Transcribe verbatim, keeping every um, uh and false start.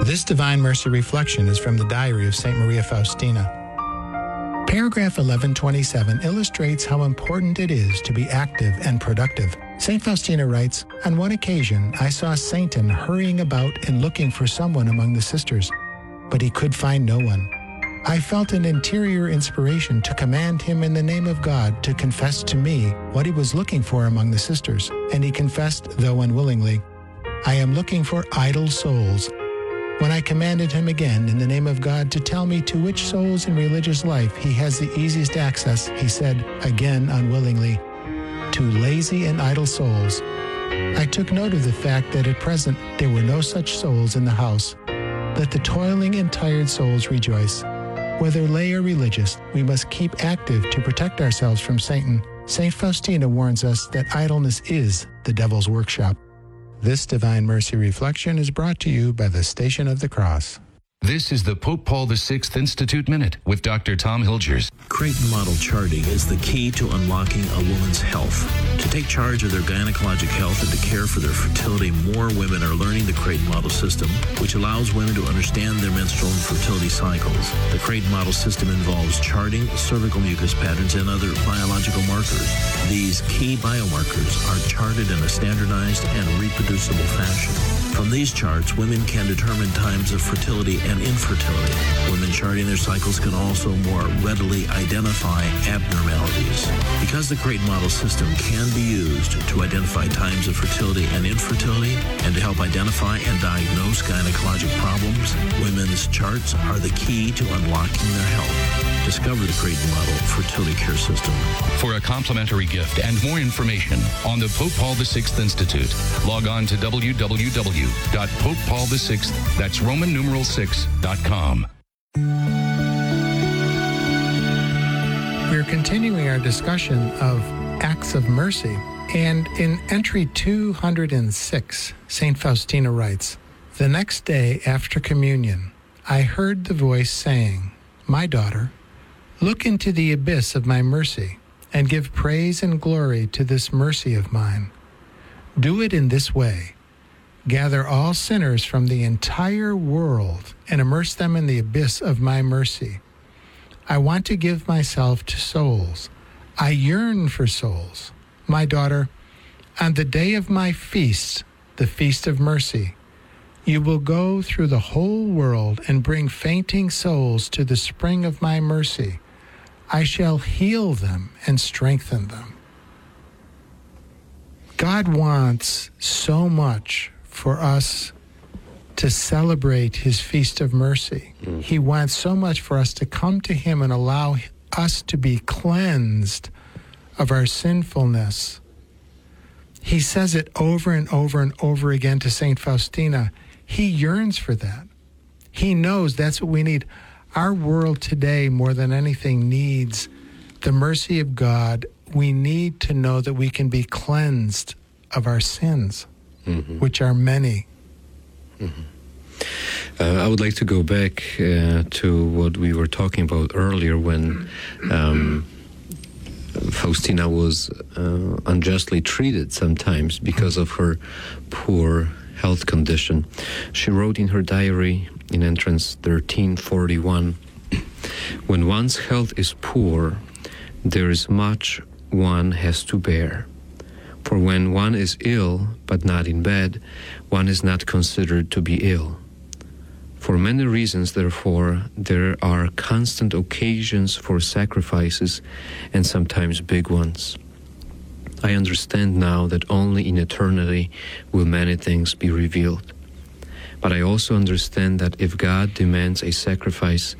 This Divine Mercy reflection is from the Diary of Saint Maria Faustina. Paragraph eleven twenty-seven illustrates how important it is to be active and productive. Saint Faustina writes, "On one occasion, I saw Satan hurrying about and looking for someone among the sisters, but he could find no one. I felt an interior inspiration to command him in the name of God to confess to me what he was looking for among the sisters, and he confessed, though unwillingly, 'I am looking for idle souls.' When I commanded him again in the name of God to tell me to which souls in religious life he has the easiest access, he said, again unwillingly, 'To lazy and idle souls.' I took note of the fact that at present there were no such souls in the house. Let the toiling and tired souls rejoice. Whether lay or religious, we must keep active to protect ourselves from Satan. Saint Faustina warns us that idleness is the devil's workshop." This Divine Mercy reflection is brought to you by the Station of the Cross. This is the Pope Paul the Sixth Institute Minute with Doctor Tom Hilgers. Creighton model charting is the key to unlocking a woman's health. To take charge of their gynecologic health and to care for their fertility, more women are learning the Creighton model system, which allows women to understand their menstrual and fertility cycles. The Creighton model system involves charting cervical mucus patterns and other biological markers. These key biomarkers are charted in a standardized and reproducible fashion. From these charts, women can determine times of fertility and infertility. Women charting their cycles can also more readily identify abnormalities. Because the Creighton model system can be used to identify times of fertility and infertility and to help identify and diagnose gynecologic problems, women's charts are the key to unlocking their health. Discover the Creighton model fertility care system. For a complimentary gift and more information on the Pope Paul the Sixth Institute, log on to w w w dot pope paul the sixth, that's Roman numeral six, dot com. We're continuing our discussion of acts of mercy, and in entry two hundred six, Saint Faustina writes, "The next day after communion, I heard the voice saying, 'My daughter, look into the abyss of my mercy and give praise and glory to this mercy of mine. Do it in this way. Gather all sinners from the entire world and immerse them in the abyss of my mercy. I want to give myself to souls. I yearn for souls. My daughter, on the day of my feast, the feast of mercy, you will go through the whole world and bring fainting souls to the spring of my mercy. I shall heal them and strengthen them.'" God wants so much for us to celebrate his feast of mercy. Mm. He wants so much for us to come to him and allow us to be cleansed of our sinfulness. He says it over and over and over again to Saint Faustina. He yearns for that. He knows that's what we need. Our world today, more than anything, needs the mercy of God. We need to know that we can be cleansed of our sins, mm-hmm. which are many. Mm-hmm. Uh, I would like to go back uh, to what we were talking about earlier when um, Faustina was uh, unjustly treated sometimes because of her poor health condition. She wrote in her diary in entrance thirteen forty-one, "When one's health is poor, there is much one has to bear. For when one is ill, but not in bed, one is not considered to be ill. For many reasons, therefore, there are constant occasions for sacrifices, and sometimes big ones. I understand now that only in eternity will many things be revealed. But I also understand that if God demands a sacrifice,